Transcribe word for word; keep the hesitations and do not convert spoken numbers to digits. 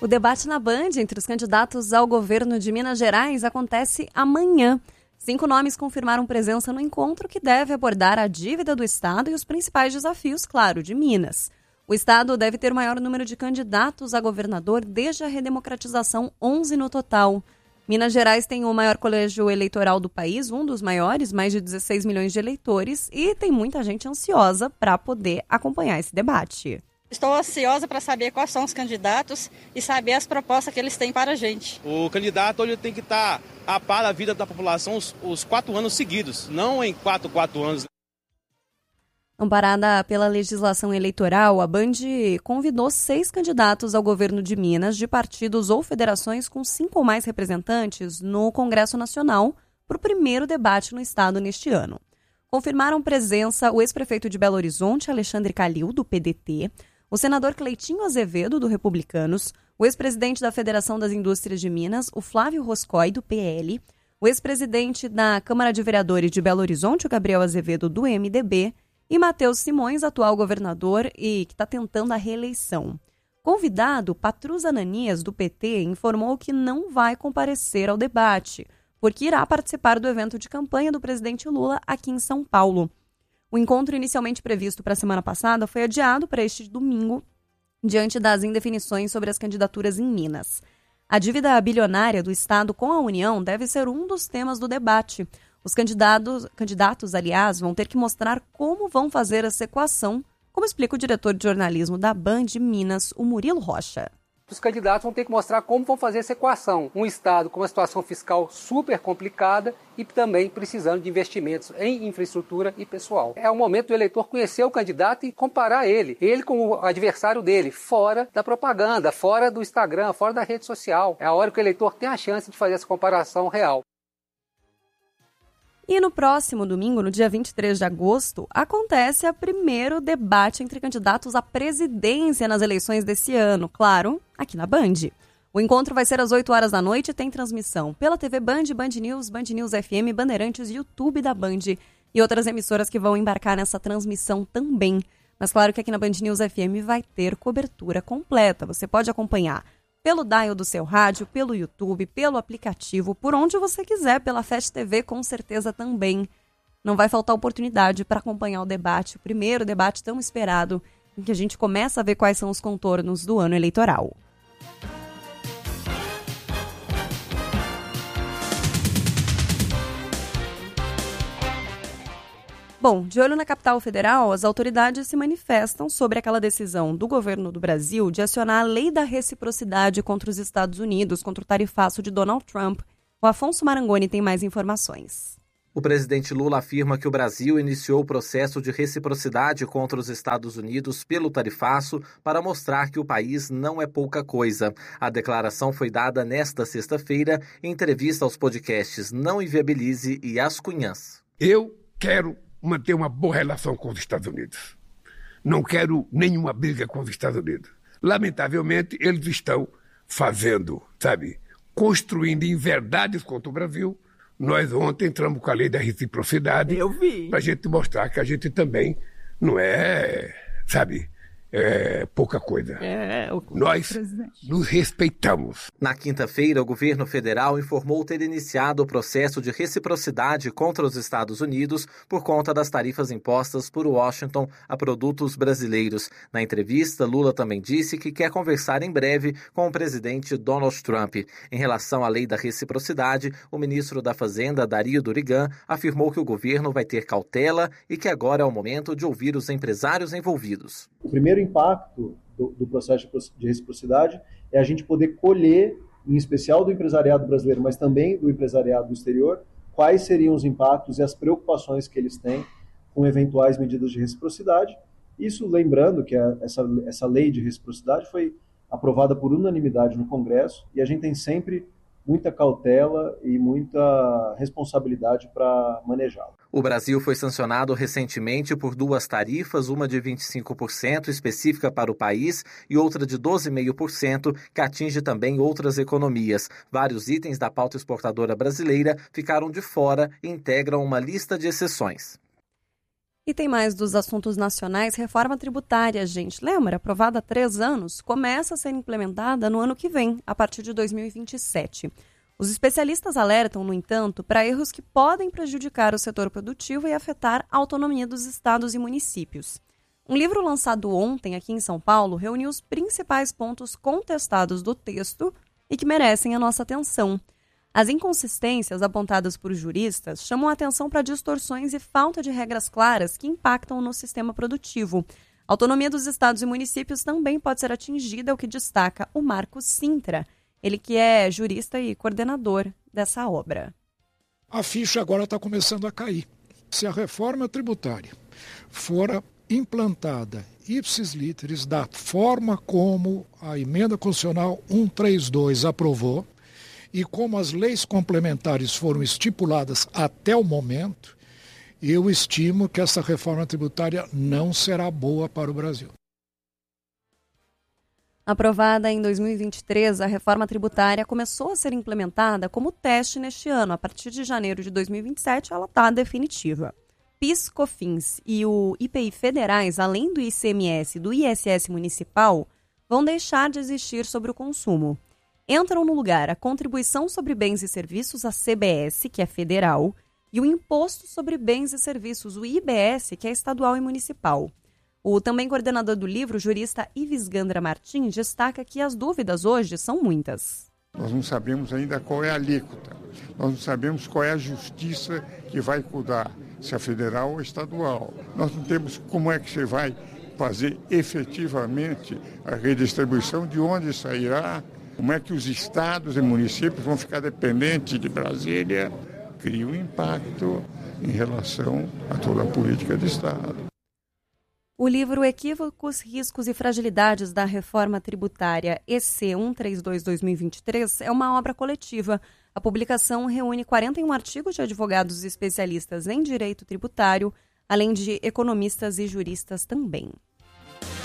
O debate na Band entre os candidatos ao governo de Minas Gerais acontece amanhã. Cinco nomes confirmaram presença no encontro que deve abordar a dívida do Estado e os principais desafios, claro, de Minas. O Estado deve ter o maior número de candidatos a governador desde a redemocratização, onze no total. Minas Gerais tem o maior colégio eleitoral do país, um dos maiores, mais de dezesseis milhões de eleitores, e tem muita gente ansiosa para poder acompanhar esse debate. Estou ansiosa para saber quais são os candidatos e saber as propostas que eles têm para a gente. O candidato ele tem que estar a par da vida da população os, os quatro anos seguidos, não em quatro, quatro anos. Amparada pela legislação eleitoral, a Band convidou seis candidatos ao governo de Minas de partidos ou federações com cinco ou mais representantes no Congresso Nacional para o primeiro debate no estado neste ano. Confirmaram presença o ex-prefeito de Belo Horizonte, Alexandre Calil, do P D T, o senador Cleitinho Azevedo, do Republicanos, o ex-presidente da Federação das Indústrias de Minas, o Flávio Roscoe, do P L, o ex-presidente da Câmara de Vereadores de Belo Horizonte, o Gabriel Azevedo, do M D B, e Matheus Simões, atual governador e que está tentando a reeleição. Convidado, Patrus Ananias, do P T, informou que não vai comparecer ao debate, porque irá participar do evento de campanha do presidente Lula aqui em São Paulo. O encontro inicialmente previsto para a semana passada foi adiado para este domingo, diante das indefinições sobre as candidaturas em Minas. A dívida bilionária do Estado com a União deve ser um dos temas do debate. Os candidatos, candidatos, aliás, vão ter que mostrar como vão fazer essa equação, como explica o diretor de jornalismo da Band Minas, o Murilo Rocha. Os candidatos vão ter que mostrar como vão fazer essa equação. Um Estado com uma situação fiscal super complicada e também precisando de investimentos em infraestrutura e pessoal. É o momento do eleitor conhecer o candidato e comparar ele, ele com o adversário dele, fora da propaganda, fora do Instagram, fora da rede social. É a hora que o eleitor tem a chance de fazer essa comparação real. E no próximo domingo, no dia vinte e três de agosto, acontece o primeiro debate entre candidatos à presidência nas eleições desse ano, claro, aqui na Band. O encontro vai ser às oito horas da noite e tem transmissão pela T V Band, Band News, Band News F M, Bandeirantes, YouTube da Band e outras emissoras que vão embarcar nessa transmissão também. Mas claro que aqui na Band News F M vai ter cobertura completa. Você pode acompanhar pelo dial do seu rádio, pelo YouTube, pelo aplicativo, por onde você quiser, pela Fast T V, com certeza também. Não vai faltar oportunidade para acompanhar o debate, o primeiro debate tão esperado, em que a gente começa a ver quais são os contornos do ano eleitoral. Bom, de olho na capital federal, as autoridades se manifestam sobre aquela decisão do governo do Brasil de acionar a lei da reciprocidade contra os Estados Unidos, contra o tarifaço de Donald Trump. O Afonso Marangoni tem mais informações. O presidente Lula afirma que o Brasil iniciou o processo de reciprocidade contra os Estados Unidos pelo tarifaço para mostrar que o país não é pouca coisa. A declaração foi dada nesta sexta-feira em entrevista aos podcasts Não Inviabilize e As Cunhãs. Eu quero manter uma boa relação com os Estados Unidos. Não quero nenhuma briga com os Estados Unidos. Lamentavelmente, eles estão fazendo, sabe, construindo inverdades contra o Brasil. Nós ontem entramos com a lei da reciprocidade. Eu vi. Para a gente mostrar que a gente também não é, sabe, é pouca coisa. É, o Nós presidente. nos respeitamos. Na quinta-feira, o governo federal informou ter iniciado o processo de reciprocidade contra os Estados Unidos por conta das tarifas impostas por Washington a produtos brasileiros. Na entrevista, Lula também disse que quer conversar em breve com o presidente Donald Trump. Em relação à lei da reciprocidade, o ministro da Fazenda, Dario Durigan, afirmou que o governo vai ter cautela e que agora é o momento de ouvir os empresários envolvidos. O primeiro impacto do, do processo de reciprocidade é a gente poder colher, em especial do empresariado brasileiro, mas também do empresariado do exterior, quais seriam os impactos e as preocupações que eles têm com eventuais medidas de reciprocidade. Isso lembrando que a, essa, essa lei de reciprocidade foi aprovada por unanimidade no Congresso e a gente tem sempre muita cautela e muita responsabilidade para manejá-la. O Brasil foi sancionado recentemente por duas tarifas, uma de vinte e cinco por cento específica para o país e outra de doze vírgula cinco por cento que atinge também outras economias. Vários itens da pauta exportadora brasileira ficaram de fora e integram uma lista de exceções. E tem mais dos assuntos nacionais. Reforma tributária, gente. Lembra? Aprovada há três anos, começa a ser implementada no ano que vem, a partir de dois mil e vinte e sete. Os especialistas alertam, no entanto, para erros que podem prejudicar o setor produtivo e afetar a autonomia dos estados e municípios. Um livro lançado ontem aqui em São Paulo reuniu os principais pontos contestados do texto e que merecem a nossa atenção. As inconsistências apontadas por juristas chamam a atenção para distorções e falta de regras claras que impactam no sistema produtivo. A autonomia dos estados e municípios também pode ser atingida, o que destaca o Marcos Sintra, ele que é jurista e coordenador dessa obra. A ficha agora está começando a cair. Se a reforma tributária for implantada ipsis literis da forma como a emenda constitucional cento e trinta e dois aprovou, e como as leis complementares foram estipuladas até o momento, eu estimo que essa reforma tributária não será boa para o Brasil. Aprovada em dois mil e vinte e três, a reforma tributária começou a ser implementada como teste neste ano. A partir de janeiro de dois mil e vinte e sete, ela está definitiva. PIS, COFINS e o I P I federais, além do I C M S e do I S S municipal, vão deixar de existir sobre o consumo. Entram no lugar a Contribuição sobre Bens e Serviços, a C B S, que é federal, e o Imposto sobre Bens e Serviços, o I B S, que é estadual e municipal. O também coordenador do livro, o jurista Ives Gandra Martins, destaca que as dúvidas hoje são muitas. Nós não sabemos ainda qual é a alíquota, nós não sabemos qual é a justiça que vai cuidar, se é federal ou estadual. Nós não temos como é que você vai fazer efetivamente a redistribuição, de onde sairá. Como é que os estados e municípios vão ficar dependentes de Brasília? Cria um impacto em relação a toda a política de Estado. O livro Equívocos, Riscos e Fragilidades da Reforma Tributária E C cento e trinta e dois barra dois mil e vinte e três é uma obra coletiva. A publicação reúne quarenta e um artigos de advogados e especialistas em direito tributário, além de economistas e juristas também.